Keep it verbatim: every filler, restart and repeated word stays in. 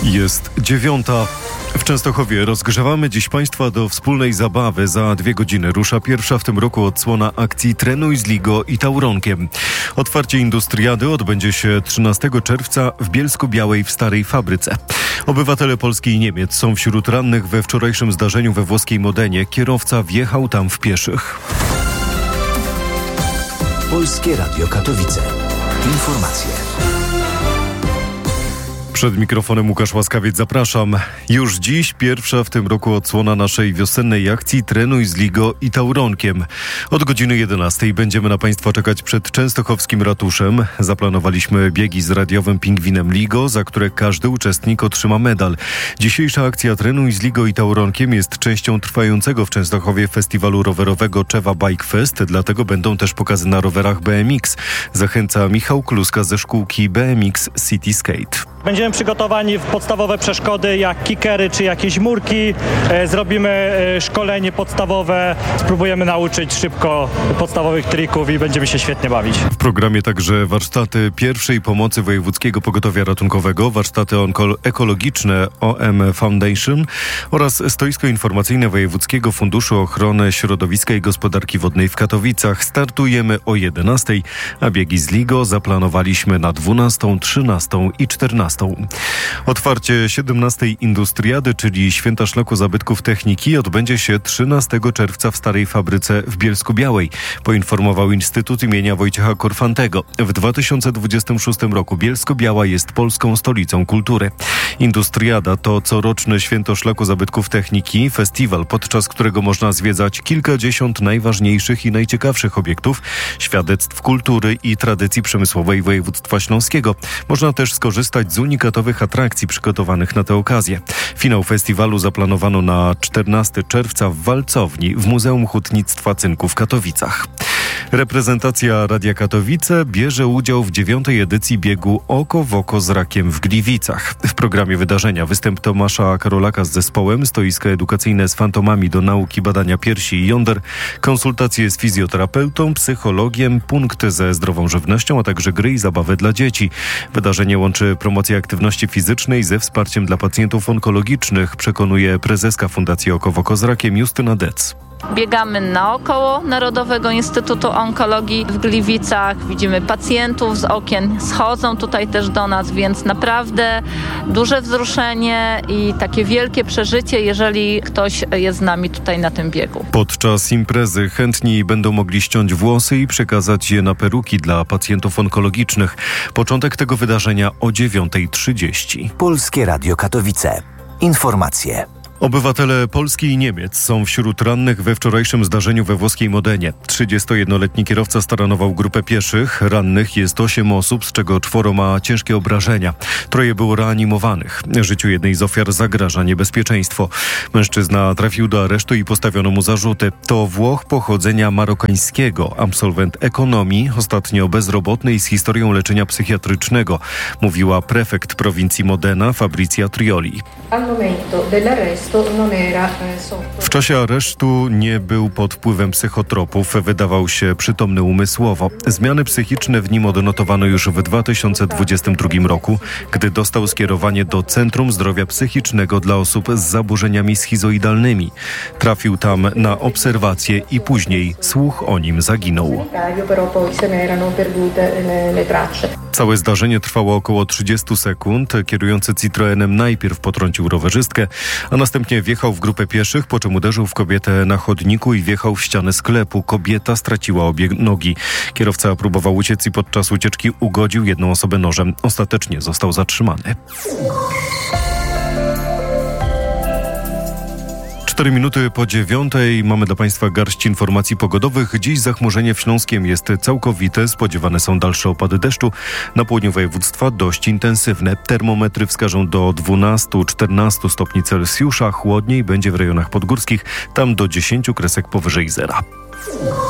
Jest dziewiąta. W Częstochowie rozgrzewamy dziś Państwa do wspólnej zabawy. Za dwie godziny rusza pierwsza w tym roku odsłona akcji Trenuj z Ligo i Tauronkiem. Otwarcie Industriady odbędzie się trzynastego czerwca w Bielsku-Białej w Starej Fabryce. Obywatele Polski i Niemiec są wśród rannych we wczorajszym zdarzeniu we włoskiej Modenie. Kierowca wjechał tam w pieszych. Polskie Radio Katowice. Informacje. Przed mikrofonem Łukasz Łaskawiec, zapraszam. Już dziś pierwsza w tym roku odsłona naszej wiosennej akcji Trenuj z Ligo i Tauronkiem. Od godziny jedenastej będziemy na Państwa czekać przed częstochowskim ratuszem. Zaplanowaliśmy biegi z radiowym pingwinem Ligo, za które każdy uczestnik otrzyma medal. Dzisiejsza akcja Trenuj z Ligo i Tauronkiem jest częścią trwającego w Częstochowie festiwalu rowerowego Czewa Bike Fest, dlatego będą też pokazy na rowerach B M X. Zachęca Michał Kluska ze szkółki B M X City Skate. Będziemy przygotowani w podstawowe przeszkody jak kickery czy jakieś murki. E, zrobimy e, szkolenie podstawowe, spróbujemy nauczyć szybko podstawowych trików i będziemy się świetnie bawić. W programie także warsztaty pierwszej pomocy Wojewódzkiego Pogotowia Ratunkowego, warsztaty onko- ekologiczne O M Foundation oraz stoisko informacyjne Wojewódzkiego Funduszu Ochrony Środowiska i Gospodarki Wodnej w Katowicach. Startujemy o jedenastej, a biegi z Ligo zaplanowaliśmy na dwunastą, trzynastą i czternastą. Otwarcie siedemnastej Industriady, czyli Święta Szlaku Zabytków Techniki, odbędzie się trzynastego czerwca w Starej Fabryce w Bielsku-Białej, poinformował Instytut imienia Wojciecha Korfantego. W dwa tysiące dwudziestym szóstym roku Bielsko-Biała jest polską stolicą kultury. Industriada to coroczne Święto Szlaku Zabytków Techniki, festiwal, podczas którego można zwiedzać kilkadziesiąt najważniejszych i najciekawszych obiektów, świadectw kultury i tradycji przemysłowej województwa śląskiego. Można też skorzystać z unikatowych atrakcji przygotowanych na tę okazję. Finał festiwalu zaplanowano na czternastego czerwca w Walcowni w Muzeum Hutnictwa Cynku w Katowicach. Reprezentacja Radia Katowice bierze udział w dziewiątej edycji biegu Oko w oko z rakiem w Gliwicach. W programie wydarzenia występ Tomasza Karolaka z zespołem, stoiska edukacyjne z fantomami do nauki badania piersi i jąder, konsultacje z fizjoterapeutą, psychologiem, punkt ze zdrową żywnością, a także gry i zabawy dla dzieci. Wydarzenie łączy promocję aktywności fizycznej ze wsparciem dla pacjentów onkologicznych, przekonuje prezeska Fundacji Oko w oko z rakiem Justyna Dec. Biegamy naokoło Narodowego Instytutu Onkologii w Gliwicach. Widzimy pacjentów z okien, schodzą tutaj też do nas, więc naprawdę duże wzruszenie i takie wielkie przeżycie, jeżeli ktoś jest z nami tutaj na tym biegu. Podczas imprezy chętni będą mogli ściąć włosy i przekazać je na peruki dla pacjentów onkologicznych. Początek tego wydarzenia o dziewiąta trzydzieści. Polskie Radio Katowice. Informacje. Obywatele Polski i Niemiec są wśród rannych we wczorajszym zdarzeniu we włoskiej Modenie. trzydziestojednoletni kierowca staranował grupę pieszych. Rannych jest osiem osób, z czego czworo ma ciężkie obrażenia. Troje było reanimowanych. Życiu jednej z ofiar zagraża niebezpieczeństwo. Mężczyzna trafił do aresztu i postawiono mu zarzuty. To Włoch pochodzenia marokańskiego, absolwent ekonomii, ostatnio bezrobotny i z historią leczenia psychiatrycznego, mówiła prefekt prowincji Modena Fabrizia Trioli. W czasie aresztu nie był pod wpływem psychotropów, wydawał się przytomny umysłowo. Zmiany psychiczne w nim odnotowano już w dwa tysiące dwudziestym drugim roku, gdy dostał skierowanie do Centrum Zdrowia Psychicznego dla osób z zaburzeniami schizoidalnymi. Trafił tam na obserwację i później słuch o nim zaginął. Całe zdarzenie trwało około trzydzieści sekund. Kierujący Citroenem najpierw potrącił rowerzystkę, a następnie wjechał w grupę pieszych, po czym uderzył w kobietę na chodniku i wjechał w ścianę sklepu. Kobieta straciła obie nogi. Kierowca próbował uciec i podczas ucieczki ugodził jedną osobę nożem. Ostatecznie został zatrzymany. Cztery minuty po dziewiątej mamy dla Państwa garść informacji pogodowych. Dziś zachmurzenie w Śląskiem jest całkowite. Spodziewane są dalsze opady deszczu. Na południu województwa dość intensywne. Termometry wskażą do dwunastu do czternastu stopni Celsjusza. Chłodniej będzie w rejonach podgórskich. Tam do dziesięciu kresek powyżej zera.